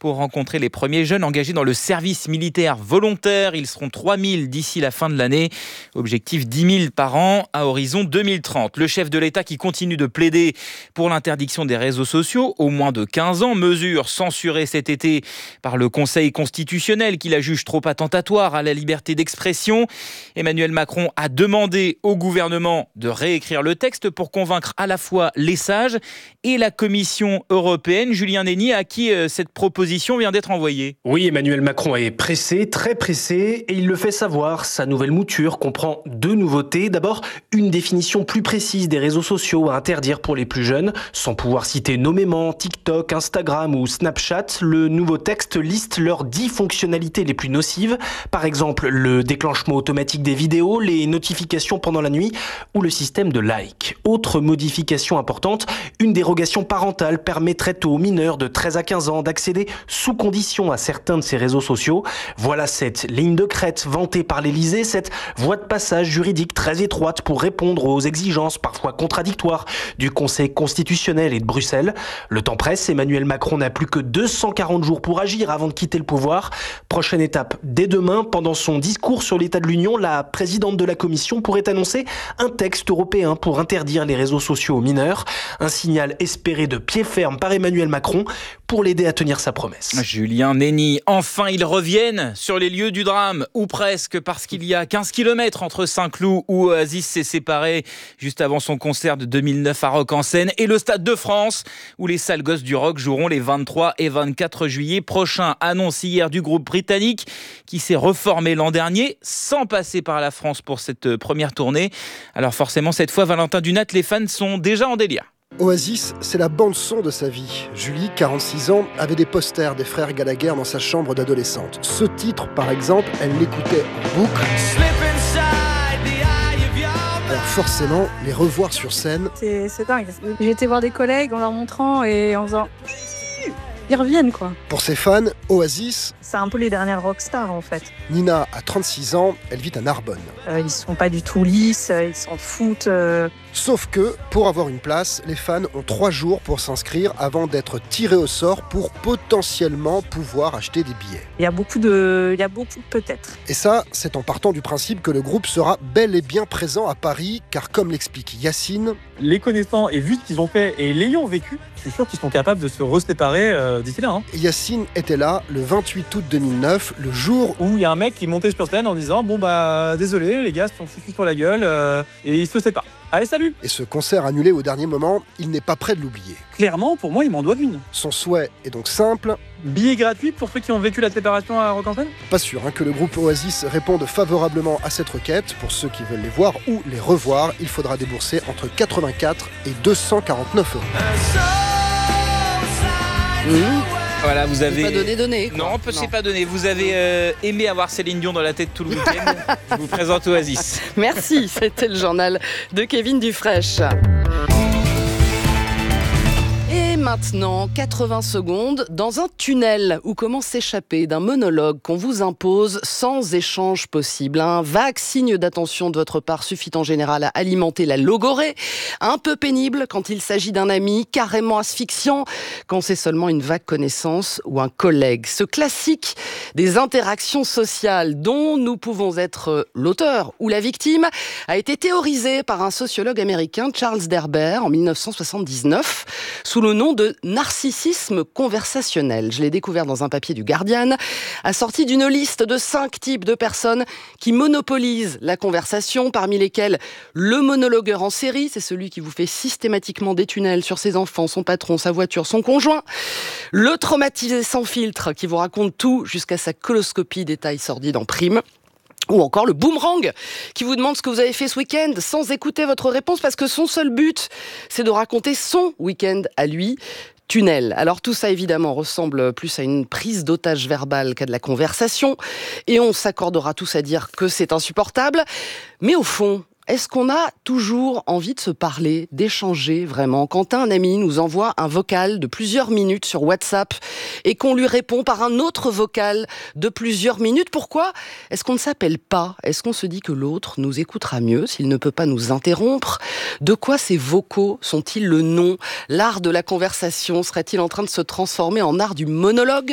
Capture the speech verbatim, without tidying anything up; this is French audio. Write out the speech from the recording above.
pour rencontrer les premiers jeunes engagés dans le service militaire volontaire. Ils seront trois mille d'ici la fin de l'année. Objectif dix mille par an à horizon deux mille trente. Le chef de l'État qui continue de plaider pour l'interdiction des réseaux sociaux au moins de quinze ans. Mesure censurée cet été par le Conseil constitutionnel qui la juge trop attentatoire à la liberté d'expression. Emmanuel Macron a demandé au gouvernement de réécrire le texte pour convaincre à la fois les sages et la Commission européenne. Julien Néni, à qui cette proposition vient d'être envoyée. Oui, Emmanuel Macron est pressé, très pressé, et il le fait savoir. Sa nouvelle mouture comprend deux nouveautés. D'abord, une définition plus précise des réseaux sociaux à interdire pour les plus jeunes. Sans pouvoir citer nommément TikTok, Instagram ou Snapchat, le nouveau texte liste leurs dix fonctionnalités les plus nocives. Par exemple, le déclenchement automatique des vidéos, les notifications pendant la nuit ou le système de like. Autre modification importante, une dérogation parentale permettrait aux mineurs de treize à quinze ans d'accéder sous condition à certains de ces réseaux sociaux. Voilà cette ligne de crête vantée par l'Élysée, cette voie de passage juridique très étroite pour répondre aux exigences parfois contradictoires du Conseil constitutionnel et de Bruxelles. Le temps presse, Emmanuel Macron n'a plus que deux cent quarante jours pour agir avant de quitter le pouvoir. Prochaine étape, dès demain, pendant son discours sur l'état de l'Union, la présidente de la Commission pourrait annoncer un texte européen pour interdire les réseaux sociaux aux mineurs. Un signal espéré de pied ferme par Emmanuel Macron pour l'aider à tenir sa promesse. Julien Néni, enfin ils reviennent sur les lieux du drame, ou presque, parce qu'il y a quinze kilomètres entre Saint-Cloud où Oasis s'est séparé juste avant son concert de deux mille neuf à Rock en Seine et le Stade de France où les sales gosses du rock joueront les vingt-trois et vingt-quatre juillet prochains. Annonce hier du groupe britannique qui s'est reformé l'an dernier sans passer par la France pour cette première tournée. Alors forcément cette fois, Valentin Dunat, les fans sont déjà en délire. Oasis, c'est la bande-son de sa vie. Julie, quarante-six ans, avait des posters des frères Gallagher dans sa chambre d'adolescente. Ce titre, par exemple, elle l'écoutait en boucle. Alors forcément, les revoir sur scène... C'est, c'est dingue. J'ai été voir des collègues en leur montrant et en faisant... Ils reviennent, quoi. Pour ses fans, Oasis... C'est un peu les dernières rockstars, en fait. Nina a trente-six ans, elle vit à Narbonne. Euh, ils sont pas du tout lisses, ils s'en foutent... Euh... Sauf que, pour avoir une place, les fans ont trois jours pour s'inscrire avant d'être tirés au sort pour potentiellement pouvoir acheter des billets. Il y a beaucoup de... Il y a beaucoup de peut-être. Et ça, c'est en partant du principe que le groupe sera bel et bien présent à Paris, car comme l'explique Yacine... Les connaissant et vu ce qu'ils ont fait et l'ayant vécu, je suis sûr qu'ils sont capables de se reséparer euh, d'ici là. Hein. Yacine était là le vingt-huit août deux mille neuf, le jour où il y a un mec qui montait sur scène en disant « Bon bah désolé, les gars se sont foutus sur la gueule euh, et ils se séparent. Allez, salut !» Et ce concert annulé au dernier moment, il n'est pas prêt de l'oublier. Clairement, pour moi, il m'en doit une. Son souhait est donc simple. Billet gratuit pour ceux qui ont vécu la séparation à Rock en Seine ? Pas sûr hein, que le groupe Oasis réponde favorablement à cette requête. Pour ceux qui veulent les voir ou les revoir, il faudra débourser entre quatre-vingt-quatre et deux cent quarante-neuf euros. Mmh. Voilà, vous avez... C'est pas donné, donné. Quoi. Non, c'est pas donné. Vous avez euh, aimé avoir Céline Dion dans la tête tout le week-end. Je vous présente Oasis. Merci, c'était le journal de Kevin Dufraîche. Et maintenant, quatre-vingts secondes dans un tunnel où comment s'échapper d'un monologue qu'on vous impose sans échange possible. Un vague signe d'attention de votre part suffit en général à alimenter la logorée. Un peu pénible quand il s'agit d'un ami, carrément asphyxiant quand c'est seulement une vague connaissance ou un collègue. Ce classique des interactions sociales dont nous pouvons être l'auteur ou la victime a été théorisé par un sociologue américain, Charles Derber, en dix-neuf cent soixante-dix-neuf, sous le nom de narcissisme conversationnel. Je l'ai découvert dans un papier du Guardian, assorti d'une liste de cinq types de personnes qui monopolisent la conversation, parmi lesquelles le monologueur en série, c'est celui qui vous fait systématiquement des tunnels sur ses enfants, son patron, sa voiture, son conjoint. Le traumatisé sans filtre, qui vous raconte tout jusqu'à sa coloscopie, détails sordides en prime. Ou encore le boomerang, qui vous demande ce que vous avez fait ce week-end sans écouter votre réponse parce que son seul but, c'est de raconter son week-end à lui. Tunnel. Alors tout ça évidemment ressemble plus à une prise d'otage verbale qu'à de la conversation. Et on s'accordera tous à dire que c'est insupportable. Mais au fond, est-ce qu'on a toujours envie de se parler, d'échanger vraiment ? Quand un ami nous envoie un vocal de plusieurs minutes sur WhatsApp et qu'on lui répond par un autre vocal de plusieurs minutes, pourquoi est-ce qu'on ne s'appelle pas ? Est-ce qu'on se dit que l'autre nous écoutera mieux s'il ne peut pas nous interrompre ? De quoi ces vocaux sont-ils le nom ? L'art de la conversation serait-il en train de se transformer en art du monologue ?